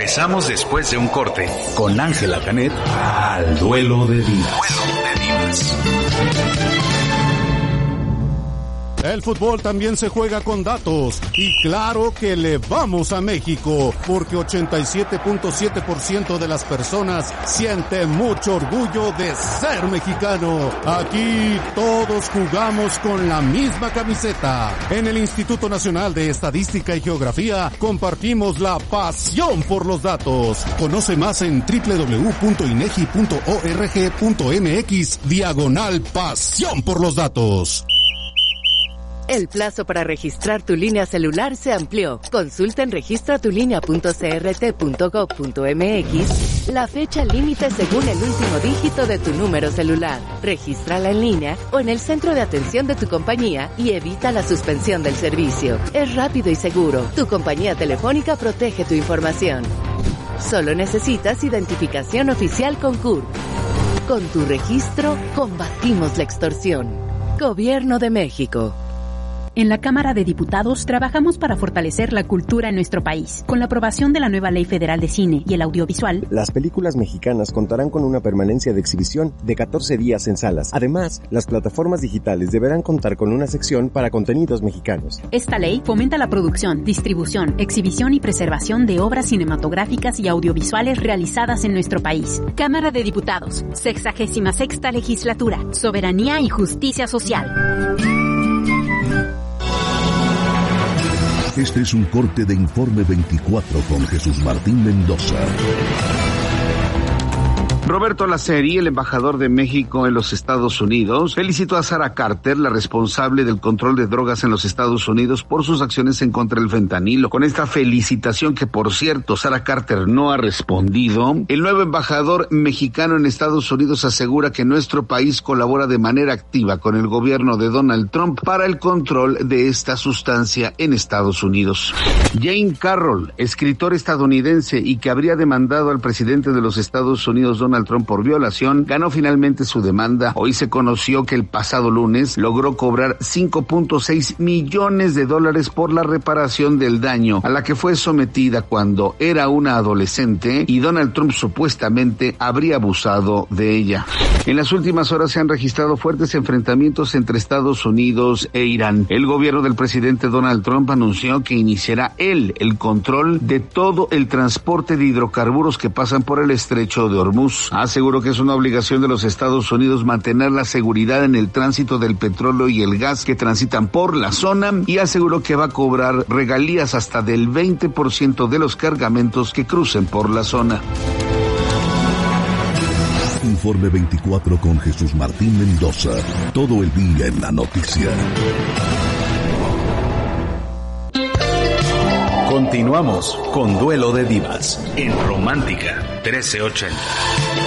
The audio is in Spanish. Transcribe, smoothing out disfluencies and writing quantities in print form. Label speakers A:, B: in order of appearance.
A: Regresamos después de un corte
B: con Ángela Canet al Duelo de Divas.
C: El fútbol también se juega con datos y claro que le vamos a México porque 87.7% de las personas siente mucho orgullo de ser mexicano. Aquí todos jugamos con la misma camiseta. En el Instituto Nacional de Estadística y Geografía compartimos la pasión por los datos. Conoce más en www.inegi.org.mx/pasión por los datos.
D: El plazo para registrar tu línea celular se amplió. Consulta en registratulinea.crt.gov.mx la fecha límite según el último dígito de tu número celular. Regístrala en línea o en el centro de atención de tu compañía y evita la suspensión del servicio. Es rápido y seguro. Tu compañía telefónica protege tu información. Solo necesitas identificación oficial con CURP. Con tu registro, combatimos la extorsión. Gobierno de México.
E: En la Cámara de Diputados trabajamos para fortalecer la cultura en nuestro país. Con la aprobación de la nueva Ley Federal de Cine y el Audiovisual,
F: las películas mexicanas contarán con una permanencia de exhibición de 14 días en salas. Además, las plataformas digitales deberán contar con una sección para contenidos mexicanos.
E: Esta ley fomenta la producción, distribución, exhibición y preservación de obras cinematográficas y audiovisuales realizadas en nuestro país. Cámara de Diputados, 66ª Legislatura, Soberanía y Justicia Social.
G: Este es un corte de Informe 24 con Jesús Martín Mendoza.
H: Roberto Laceri, el embajador de México en los Estados Unidos, felicitó a Sara Carter, la responsable del control de drogas en los Estados Unidos, por sus acciones en contra del fentanilo. Con esta felicitación, que por cierto Sara Carter no ha respondido, el nuevo embajador mexicano en Estados Unidos asegura que nuestro país colabora de manera activa con el gobierno de Donald Trump para el control de esta sustancia en Estados Unidos. Jane Carroll, escritor estadounidense y que habría demandado al presidente de los Estados Unidos, Donald Trump, por violación, ganó finalmente su demanda. Hoy se conoció que el pasado lunes logró cobrar $5.6 millones por la reparación del daño a la que fue sometida cuando era una adolescente y Donald Trump supuestamente habría abusado de ella. En las últimas horas se han registrado fuertes enfrentamientos entre Estados Unidos e Irán. El gobierno del presidente Donald Trump anunció que iniciará el control de todo el transporte de hidrocarburos que pasan por el estrecho de Hormuz. Aseguró que es una obligación de los Estados Unidos mantener la seguridad en el tránsito del petróleo y el gas que transitan por la zona y aseguró que va a cobrar regalías hasta del 20% de los cargamentos que crucen por la zona.
G: Informe 24 con Jesús Martín Mendoza. Todo el día en la noticia.
B: Continuamos con Duelo de Divas en Romántica 1380.